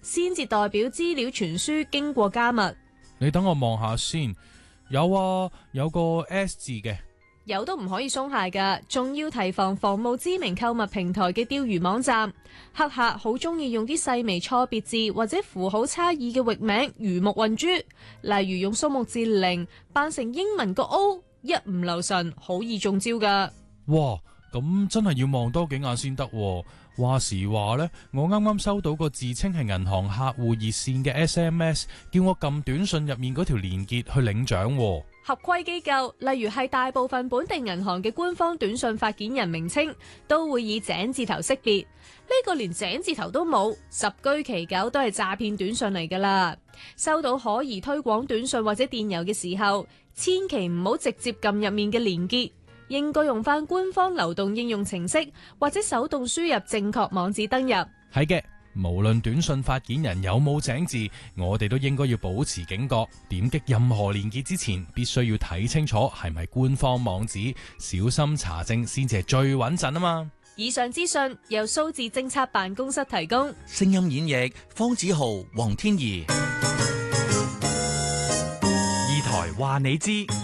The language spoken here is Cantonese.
先至代表資料傳輸經過加密。 你等我望下先，有啊，有個 S 字嘅。 有都唔可以鬆懈㗎，仲要提防冒知名購物平台嘅釣魚網站。黑客好中意用啲細微錯別字或者符號差異嘅域名魚目混珠，例如用數目字0扮成英文個 O， 一唔留神好易中招㗎。 哇，咁真係要望多幾眼先得喎。話時話呢，我啱啱收到個自稱係銀行客戶熱線嘅 SMS， 叫我撳短信入面嗰條連結去領獎喎。 合規機構，例如係大部分本地銀行嘅官方短信發件人名稱，都會以井字頭識別。呢個連井字頭都冇，十居其九都係詐騙短信嚟㗎啦。收到可疑推廣短信或者電郵嘅時候，千祈唔好直接撳入面嘅連結，應該用返官方流動應用程式或者手動輸入正確網址登入。 係嘅。無論短信發件人有冇井字，我哋都應該要保持警覺，點擊任何連結之前，必須要睇清楚係咪官方網址，小心查證先至係最穩陣啊嘛。 以上資訊由數字政策辦公室提供。 聲音演繹方子豪、黃天怡。 二台話你知。